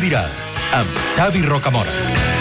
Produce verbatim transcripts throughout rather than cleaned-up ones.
diràs, amb Xavi Rocamora.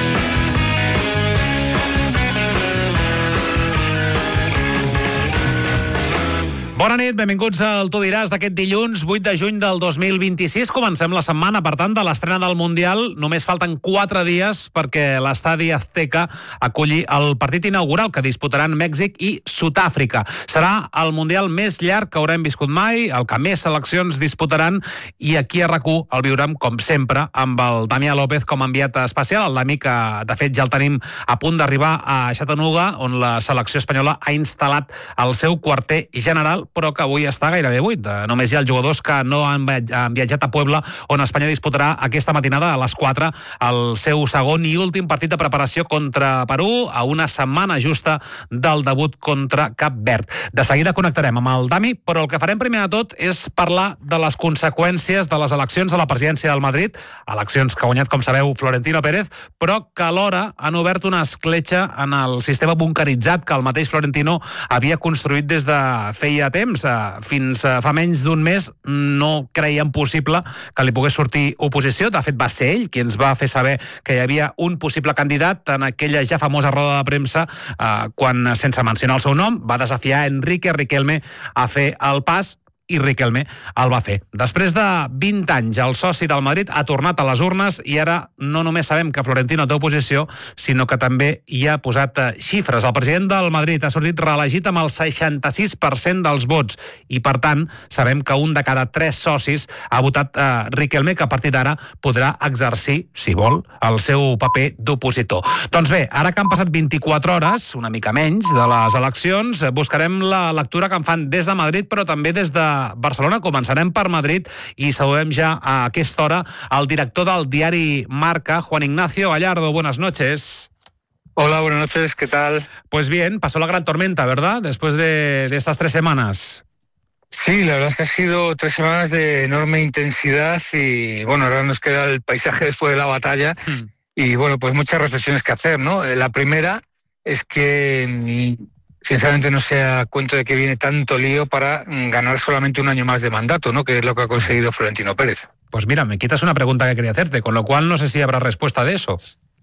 Bona nit, benvinguts al Tu diràs d'aquest dilluns vuit de juny del dos mil vint-i-sis. Comencem la setmana, per tant, de l'estrena del Mundial. Només falten quatre dies perquè l'estadi Azteca acolli el partit inaugural que disputaran Mèxic i Sud-àfrica. Serà el Mundial més llarg que haurem viscut mai, el que més seleccions disputaran, i aquí a RAC u el viurem, com sempre, amb el Damià López com a enviat especial, el Dami que, de fet, ja el tenim a punt d'arribar a Chattanooga, on la selecció espanyola ha instal·lat el seu quarter general, però que avui està gairebé buit. Només hi ha els jugadors que no han viatjat a Puebla, on Espanya disputarà aquesta matinada a les quatre el seu segon i últim partit de preparació contra Perú, a una setmana justa del debut contra Cap Verd. De seguida connectarem amb el Dami, però el que farem primer de tot és parlar de les conseqüències de les eleccions a la presidència del Madrid, eleccions que ha guanyat, com sabeu, Florentino Pérez, però que alhora han obert una escletxa en el sistema bunkeritzat que el mateix Florentino havia construït des de feia temps. Fins fa menys d'un mes no creien possible que li pogués sortir oposició. De fet, va ser ell qui ens va fer saber que hi havia un possible candidat en aquella ja famosa roda de premsa eh, quan, sense mencionar el seu nom, va desafiar Enrique Riquelme a fer el pas, i Riquelme el va fer. Després de vint anys, el soci del Madrid ha tornat a les urnes i ara no només sabem que Florentino té oposició, sinó que també hi ha posat xifres. El president del Madrid ha sortit reelegit amb el seixanta-sis per cent dels vots i, per tant, sabem que un de cada tres socis ha votat eh, Riquelme, que a partir d'ara podrà exercir, si vol, el seu paper d'opositor. Doncs bé, ara que han passat vint-i-quatre hores, una mica menys, de les eleccions, buscarem la lectura que en fan des de Madrid, però també des de Barcelona. Començarem per Madrid i saludem ja a aquesta hora al director del diari Marca, Juan Ignacio Gallardo. Buenas noches. Hola, buenas noches, ¿qué tal? Pues bien, pasó la gran tormenta, ¿verdad? Después de, de estas tres semanas. Sí, la verdad es que ha sido tres semanas de enorme intensidad y, bueno, ahora nos queda el paisaje después de la batalla hmm. y, bueno, pues muchas reflexiones que hacer, ¿no? La primera es que, sinceramente, no se da cuenta de que viene tanto lío para ganar solamente un año más de mandato, ¿no? Que es lo que ha conseguido Florentino Pérez. Pues mira, me quitas una pregunta que quería hacerte, con lo cual no sé si habrá respuesta de eso.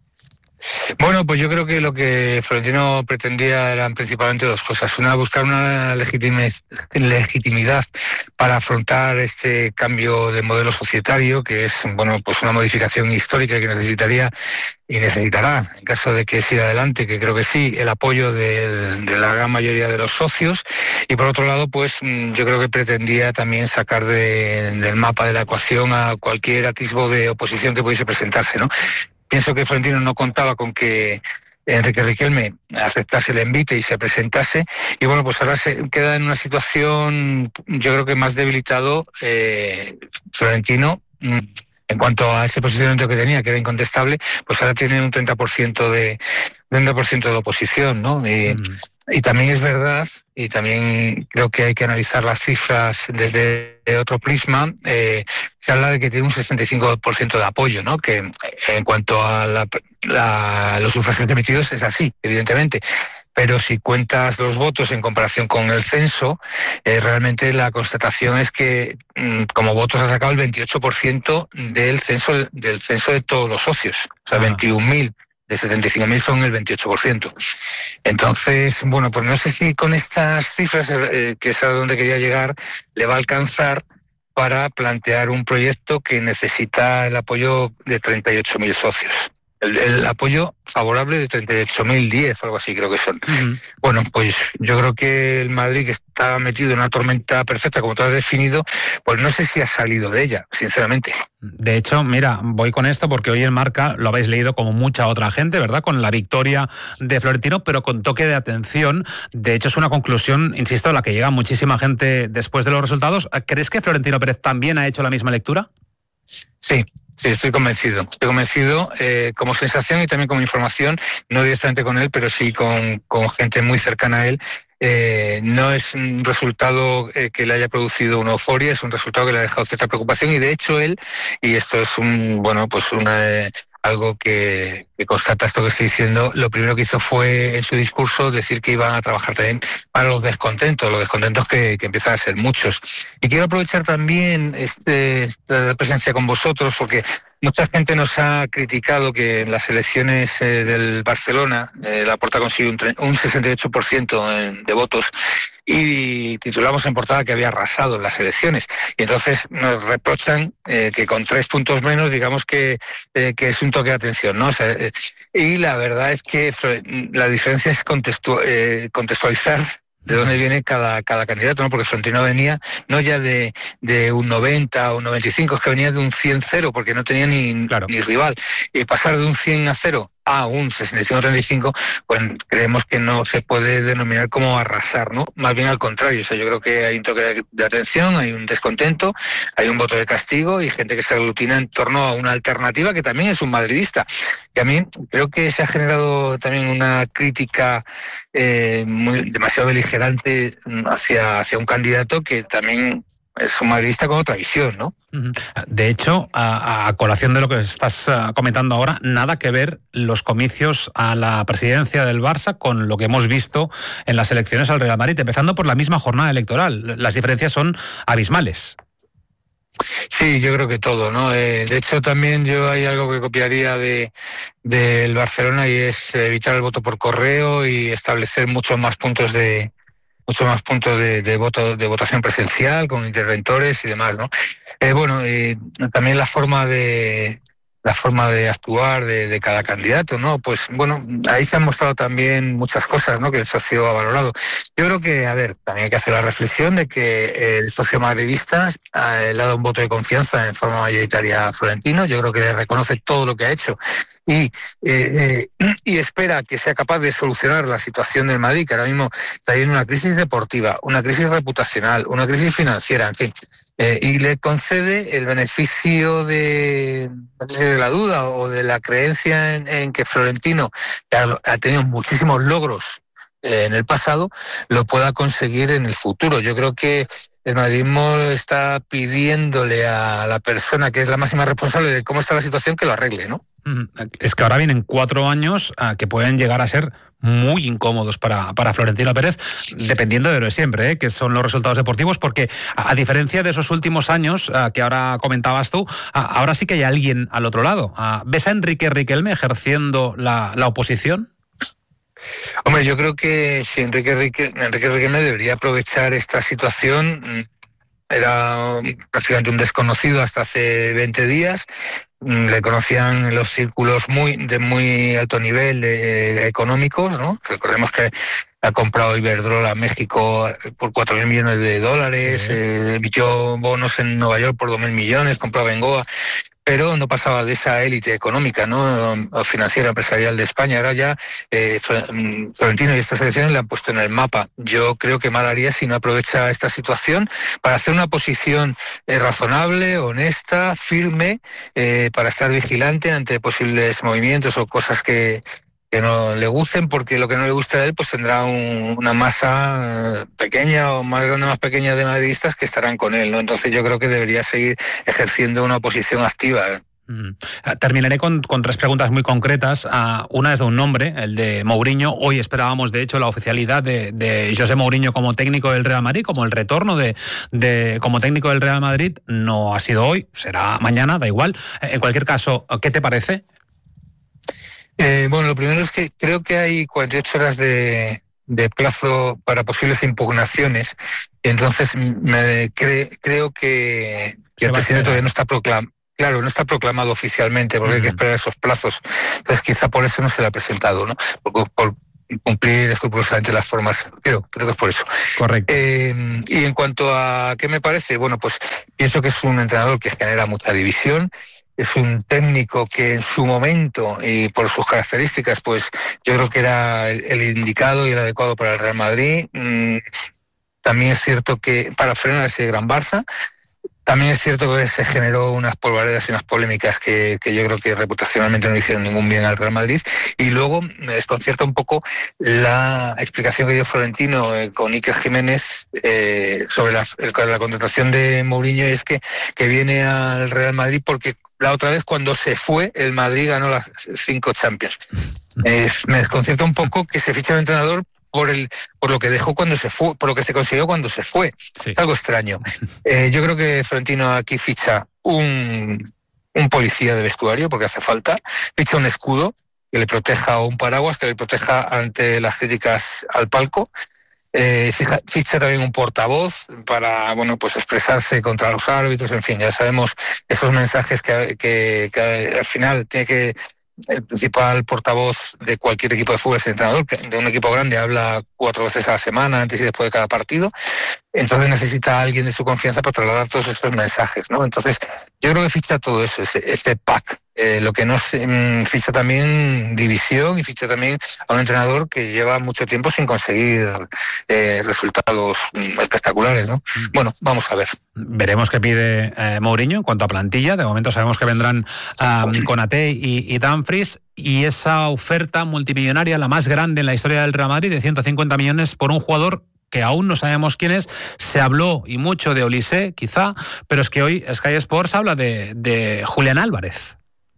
Bueno, pues yo creo que lo que Florentino pretendía eran principalmente dos cosas. Una, buscar una legitimidad para afrontar este cambio de modelo societario, que es, bueno, pues una modificación histórica que necesitaría y necesitará, en caso de que siga adelante, que creo que sí, el apoyo de, de la gran mayoría de los socios. Y por otro lado, pues yo creo que pretendía también sacar de, del mapa de la ecuación a cualquier atisbo de oposición que pudiese presentarse, ¿no? Pienso que Florentino no contaba con que Enrique Riquelme aceptase el envite y se presentase, y bueno, pues ahora se queda en una situación, yo creo que más debilitado eh, Florentino. En cuanto a ese posicionamiento que tenía, que era incontestable, pues ahora tiene un treinta por ciento de, treinta por ciento de oposición, ¿no? Y, mm. y también es verdad, y también creo que hay que analizar las cifras desde otro prisma, eh, se habla de que tiene un sesenta y cinco por ciento de apoyo, ¿no? Que en cuanto a la, la, los sufragios emitidos es así, evidentemente. Pero si cuentas los votos en comparación con el censo, eh, realmente la constatación es que mm, como votos ha sacado el veintiocho por ciento del censo del censo de todos los socios. O sea, ah. veintiún mil de setenta y cinco mil son el veintiocho por ciento. Entonces, bueno, pues no sé si con estas cifras, eh, que es a donde quería llegar, le va a alcanzar para plantear un proyecto que necesita el apoyo de treinta y ocho mil socios. El, el apoyo favorable de treinta y ocho mil diez, algo así creo que son. Uh-huh. Bueno, pues yo creo que el Madrid, que está metido en una tormenta perfecta, como tú has definido, pues no sé si ha salido de ella, sinceramente. De hecho, mira, voy con esto porque hoy en Marca lo habéis leído como mucha otra gente, ¿verdad? Con la victoria de Florentino, pero con toque de atención. De hecho, es una conclusión, insisto, a la que llega muchísima gente después de los resultados. ¿Crees que Florentino Pérez también ha hecho la misma lectura? Sí. Sí, estoy convencido. Estoy convencido eh, como sensación y también como información, no directamente con él, pero sí con, con gente muy cercana a él. Eh, no es un resultado eh, que le haya producido una euforia, es un resultado que le ha dejado cierta preocupación y de hecho él, y esto es un, bueno, pues una... Eh, algo que, que constata esto que estoy diciendo, lo primero que hizo fue en su discurso decir que iban a trabajar también para los descontentos, los descontentos que, que empiezan a ser muchos. Y quiero aprovechar también este, esta presencia con vosotros porque mucha gente nos ha criticado que en las elecciones eh, del Barcelona eh, Laporta consiguió un, un sesenta y ocho por ciento en, de votos y titulamos en portada que había arrasado en las elecciones. Y entonces nos reprochan eh, que con tres puntos menos, digamos que, eh, que es un toque de atención, ¿no? O sea, eh, y la verdad es que la diferencia es contextu eh, contextualizar de dónde viene cada, cada candidato, ¿no? Porque Florentino venía no ya de, de un noventa o un noventa y cinco, es que venía de un cien cero, porque no tenía ni, claro. ni rival. Y pasar de un cien a cero a un sesenta y cinco treinta y cinco, pues creemos que no se puede denominar como arrasar, ¿no? Más bien al contrario. O sea, yo creo que hay un toque de, de atención, hay un descontento, hay un voto de castigo y gente que se aglutina en torno a una alternativa que también es un madridista. Y a mí creo que se ha generado también una crítica eh, muy, demasiado beligerante hacia, hacia un candidato que también es un madridista con otra visión, ¿no? De hecho, a, a colación de lo que estás uh, comentando ahora, nada que ver los comicios a la presidencia del Barça con lo que hemos visto en las elecciones al Real Madrid, empezando por la misma jornada electoral. Las diferencias son abismales. Sí, yo creo que todo, ¿no? Eh, de hecho, también yo hay algo que copiaría de del Barcelona y es evitar el voto por correo y establecer muchos más puntos de muchos más puntos de, de voto de votación presencial con interventores y demás, ¿no? Eh, bueno, eh, también la forma de la forma de actuar de, de cada candidato, ¿no? Pues bueno, ahí se han mostrado también muchas cosas, ¿no? Que el socio ha valorado. Yo creo que, a ver, también hay que hacer la reflexión de que el socio madridista eh, le ha dado un voto de confianza en forma mayoritaria a Florentino. Yo creo que le reconoce todo lo que ha hecho y, eh, eh, y espera que sea capaz de solucionar la situación del Madrid, que ahora mismo está en una crisis deportiva, una crisis reputacional, una crisis financiera, en fin. Eh, y le concede el beneficio de, de la duda o de la creencia en, en que Florentino, que ha, ha tenido muchísimos logros eh, en el pasado, lo pueda conseguir en el futuro. Yo creo que el madridismo está pidiéndole a la persona que es la máxima responsable de cómo está la situación que lo arregle, ¿no? Es que ahora vienen cuatro años uh, que pueden llegar a ser muy incómodos para, para Florentino Pérez, dependiendo de lo de siempre, ¿eh? Que son los resultados deportivos, porque a, a diferencia de esos últimos años uh, que ahora comentabas tú, uh, ahora sí que hay alguien al otro lado. Uh, ¿Ves a Enrique Riquelme ejerciendo la, la oposición? Hombre, yo creo que si Enrique, Rique, Enrique Riquelme debería aprovechar esta situación. Era prácticamente un desconocido hasta hace veinte días. Le conocían en los círculos muy de muy alto nivel de, económicos, ¿no? Recordemos que ha comprado Iberdrola a México por cuatro mil millones de dólares, sí. eh, emitió bonos en Nueva York por dos mil millones, compró Bengoa, pero no pasaba de esa élite económica, ¿no? Financiera, empresarial de España. Ahora ya eh, Florentino y estas elecciones le han puesto en el mapa. Yo creo que mal haría si no aprovecha esta situación para hacer una posición eh, razonable, honesta, firme, eh, para estar vigilante ante posibles movimientos o cosas que que no le gusten, porque lo que no le gusta a él pues tendrá un, una masa pequeña o más grande o más pequeña de madridistas que estarán con él, ¿no? Entonces yo creo que debería seguir ejerciendo una oposición activa. Mm. Terminaré con, con tres preguntas muy concretas. Uh, una es de un nombre, el de Mourinho. Hoy esperábamos, de hecho, la oficialidad de, de José Mourinho como técnico del Real Madrid, como el retorno de, de como técnico del Real Madrid. No ha sido hoy, será mañana, da igual. En cualquier caso, ¿qué te parece? Eh, bueno, lo primero es que creo que hay cuarenta y ocho horas de, de plazo para posibles impugnaciones. Entonces, me cre, creo que, que el presidente todavía no está proclamado. Claro, no está proclamado oficialmente porque uh-huh. hay que esperar esos plazos. Entonces, quizá por eso no se le ha presentado, ¿no? Por, por cumplir escrupulosamente las formas. Creo, creo que es por eso. Correcto. Eh, y en cuanto a qué me parece, bueno, pues pienso que es un entrenador que genera mucha división. Es un técnico que en su momento y por sus características, pues yo creo que era el, el indicado y el adecuado para el Real Madrid. Mm, también es cierto que para frenar ese gran Barça. También es cierto que se generó unas polvaredas y unas polémicas que, que yo creo que reputacionalmente no hicieron ningún bien al Real Madrid. Y luego me desconcierta un poco la explicación que dio Florentino eh, con Iker Jiménez eh, sobre la, el, la contratación de Mourinho, y es que, que viene al Real Madrid porque la otra vez cuando se fue el Madrid ganó las cinco Champions. Eh, me desconcierta un poco que se fiche el entrenador por el por lo que dejó cuando se fue, por lo que se consiguió cuando se fue. Sí. Es algo extraño. Eh, yo creo que Florentino aquí ficha un un policía de vestuario, porque hace falta, ficha un escudo que le proteja, o un paraguas que le proteja ante las críticas al palco. Eh, ficha, ficha también un portavoz para, bueno, pues expresarse contra los árbitros, en fin, ya sabemos esos mensajes que, que, que al final tiene que, el principal portavoz de cualquier equipo de fútbol es el entrenador, que de un equipo grande habla cuatro veces a la semana, antes y después de cada partido, entonces necesita a alguien de su confianza para trasladar todos esos mensajes, ¿no? Entonces yo creo que ficha todo eso, ese, este pack. Eh, lo que no mmm, ficha también división y ficha también a un entrenador que lleva mucho tiempo sin conseguir eh, resultados mmm, espectaculares, ¿no? Bueno, vamos a ver. Veremos qué pide eh, Mourinho en cuanto a plantilla. De momento sabemos que vendrán um, Konaté y, y Dumfries, y esa oferta multimillonaria, la más grande en la historia del Real Madrid, de ciento cincuenta millones por un jugador que aún no sabemos quién es. Se habló y mucho de Olise, quizá, pero es que hoy Sky Sports habla de, de Julián Álvarez.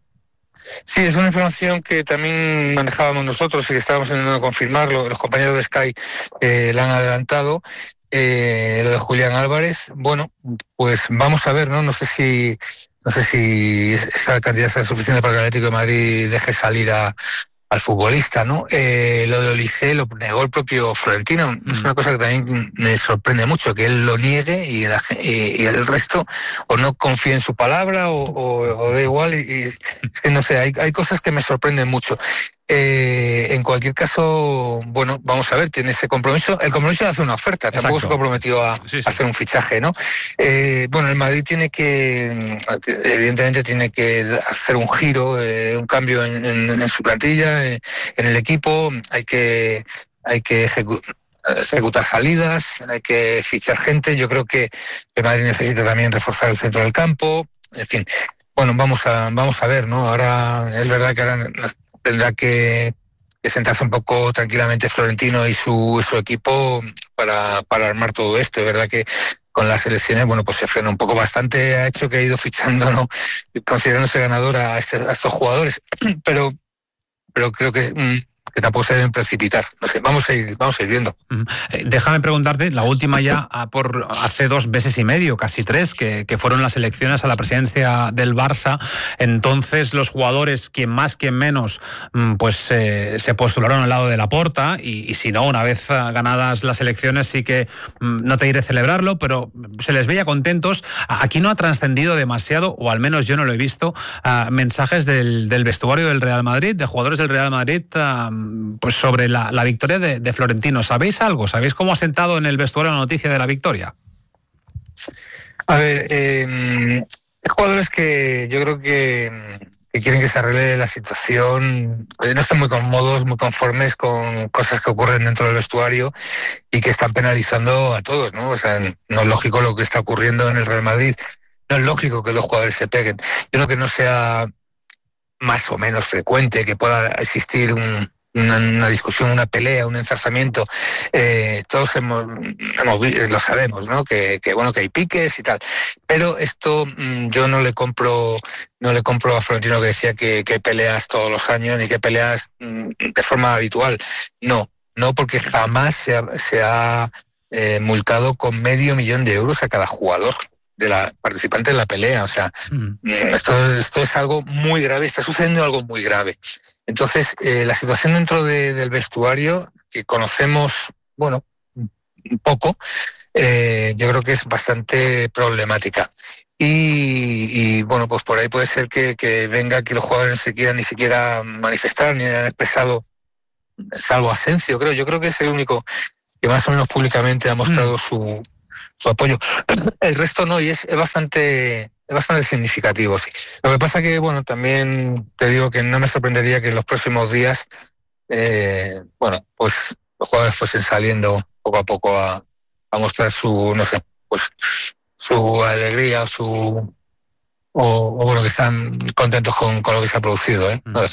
Sí, es una información que también manejábamos nosotros y que estábamos intentando confirmarlo. Los compañeros de Sky eh, la han adelantado. Eh, lo de Julián Álvarez, bueno, pues vamos a ver, ¿no? No sé si no sé si esa cantidad es suficiente para que el Atlético de Madrid deje salir a al futbolista, ¿no? Eh, lo de Olise lo negó el propio Florentino. Mm. Es una cosa que también me sorprende mucho, que él lo niegue y, la, y, y el resto o no confíe en su palabra o, o, o da igual. Y, y es que no sé, hay, hay cosas que me sorprenden mucho. Eh, en cualquier caso, bueno, vamos a ver, tiene ese compromiso. El compromiso de hacer una oferta, Exacto. tampoco se comprometió a, sí, sí. a hacer un fichaje, ¿no? Eh, bueno, el Madrid tiene que, evidentemente, tiene que hacer un giro, eh, un cambio en, en, en su plantilla, eh, en el equipo. Hay que, hay que ejecutar. ejecutar salidas, hay que fichar gente. Yo creo que el Madrid necesita también reforzar el centro del campo. En fin, bueno, vamos a, vamos a ver, ¿no? Ahora es verdad que ahora tendrá que, que sentarse un poco tranquilamente Florentino y su, su equipo para, para armar todo esto. Es verdad que con las elecciones, bueno, pues se frena un poco bastante, ha hecho que ha ido fichando, ¿no? Considerándose ganador a, este, a estos jugadores, pero, pero creo que... Mmm, que tampoco se deben precipitar. No sé, vamos a ir, vamos a ir viendo. Eh, déjame preguntarte, la última ya por hace dos meses y medio, casi tres, que, que fueron las elecciones a la presidencia del Barça. Entonces los jugadores, quien más, quien menos, pues eh, se postularon al lado de Laporta, y, y si no, una vez ganadas las elecciones, sí que no te iré a celebrarlo, pero se les veía contentos. Aquí no ha trascendido demasiado, o al menos yo no lo he visto, uh, mensajes del, del vestuario del Real Madrid, de jugadores del Real Madrid, uh, pues sobre la, la victoria de, de Florentino. ¿Sabéis algo? ¿Sabéis cómo ha sentado en el vestuario la noticia de la victoria? A ver, eh, hay jugadores que yo creo que, que quieren que se arregle la situación, no están muy cómodos, muy conformes con cosas que ocurren dentro del vestuario y que están penalizando a todos, ¿no? O sea, no es lógico lo que está ocurriendo en el Real Madrid, no es lógico que los jugadores se peguen. Yo creo que no sea más o menos frecuente que pueda existir un Una, una discusión, una pelea, un enzarzamiento, eh, todos hemos, hemos, lo sabemos, ¿no? Que, que bueno, que hay piques y tal, pero esto mmm, yo no le compro, no le compro a Florentino que decía que, que peleas todos los años ni que peleas mmm, de forma habitual. No, no, porque jamás se ha, se ha eh, multado con medio millón de euros a cada jugador de la participante de la pelea. O sea, mm. esto, esto es algo muy grave, está sucediendo algo muy grave. Entonces, eh, la situación dentro de, del vestuario, que conocemos, bueno, un poco, eh, yo creo que es bastante problemática. Y, y bueno, pues por ahí puede ser que, que venga que los jugadores no se quieran ni siquiera manifestar, ni han expresado, salvo Asensio, creo. Yo creo que es el único que más o menos públicamente ha mostrado mm. su, su apoyo. El resto no, y es, es bastante... Es bastante significativo, sí. Lo que pasa que, bueno, también te digo que no me sorprendería que en los próximos días, eh, bueno, pues los jugadores fuesen saliendo poco a poco a, a mostrar su, no sé, pues su alegría o su... O, o bueno, que están contentos con, con lo que se ha producido, ¿eh? No descarto.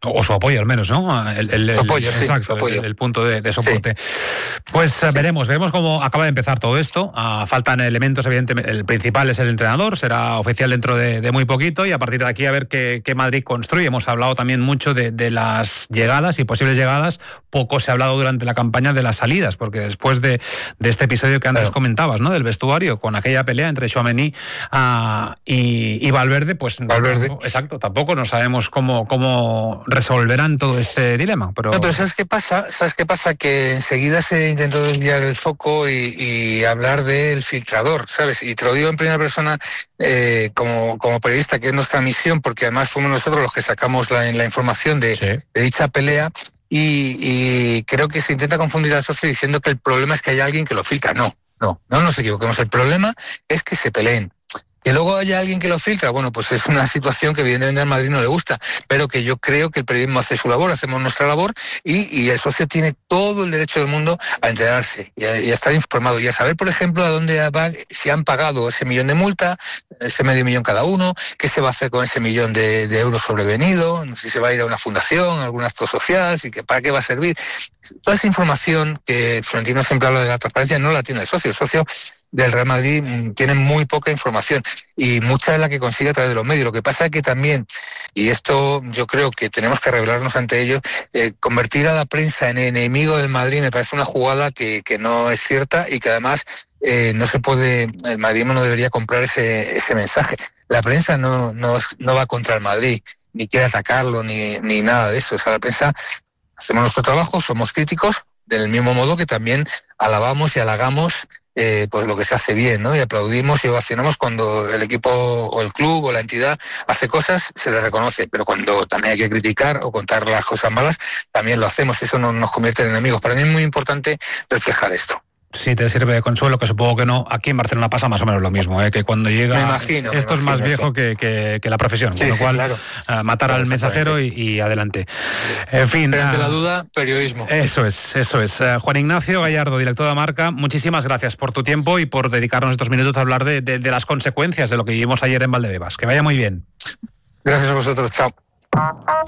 O su apoyo al menos, ¿no? El, el, su apoyo, el, sí, exacto, su apoyo. El, el punto de, de soporte. Sí. Pues sí. veremos, veremos cómo acaba de empezar todo esto. Uh, faltan elementos, evidentemente. El principal es el entrenador, será oficial dentro de, de muy poquito y a partir de aquí a ver qué, qué Madrid construye. Hemos hablado también mucho de, de las llegadas y posibles llegadas. Poco se ha hablado durante la campaña de las salidas, porque después de, de este episodio que antes claro. comentabas, ¿no? Del vestuario, con aquella pelea entre Tchouaméni uh, y, y Valverde, pues Valverde. Tampoco, exacto, tampoco no sabemos cómo, cómo resolverán todo este dilema. Pero... No, pero ¿sabes qué pasa? ¿Sabes qué pasa? Que enseguida se intentó desviar el foco y, y hablar del filtrador, ¿sabes? Y te lo digo en primera persona eh, como, como periodista, que es nuestra misión, porque además fuimos nosotros los que sacamos la, la información de, sí. de dicha pelea. Y, y creo que se intenta confundir al socio diciendo que el problema es que hay alguien que lo filtra. No, no, no nos equivoquemos. El problema es que se peleen. Que luego haya alguien que lo filtra, bueno, pues es una situación que evidentemente al Madrid no le gusta, pero que yo creo que el periodismo hace su labor, hacemos nuestra labor y, y el socio tiene todo el derecho del mundo a enterarse y a, y a estar informado y a saber, por ejemplo, a dónde va, si han pagado ese millón de multa, ese medio millón cada uno, qué se va a hacer con ese millón de, de euros sobrevenido, si se va a ir a una fundación, a algún acto social, si que, para qué va a servir. Toda esa información que Florentino siempre habla de la transparencia no la tiene el socio. El socio del Real Madrid tiene muy poca información y mucha es la que consigue a través de los medios. Lo que pasa es que también, y esto yo creo que tenemos que rebelarnos ante ellos, eh, convertir a la prensa en enemigo del Madrid me parece una jugada que, que no es cierta y que además eh, no se puede, el madridismo no debería comprar ese, ese mensaje. La prensa no, no, no va contra el Madrid, ni quiere atacarlo, ni, ni nada de eso. O sea, la prensa hacemos nuestro trabajo, somos críticos, del mismo modo que también alabamos y halagamos Eh, pues lo que se hace bien, ¿no? Y aplaudimos y ovacionamos cuando el equipo o el club o la entidad hace cosas, se le reconoce, pero cuando también hay que criticar o contar las cosas malas, también lo hacemos, eso no nos convierte en enemigos. Para mí es muy importante reflejar esto. Si te sirve de consuelo, que supongo que no, aquí en Barcelona pasa más o menos lo mismo, ¿eh? Que cuando llega... Me imagino, esto me es más imagino, viejo sí. que, que, que la profesión, sí, con lo sí, cual claro. uh, matar claro, al mensajero y, y adelante. En fin... Pero ante uh, la duda, periodismo. Eso es, eso es. Uh, Juan Ignacio Gallardo, director de Marca, muchísimas gracias por tu tiempo y por dedicarnos estos minutos a hablar de, de, de las consecuencias de lo que vivimos ayer en Valdebebas. Que vaya muy bien. Gracias a vosotros, chao.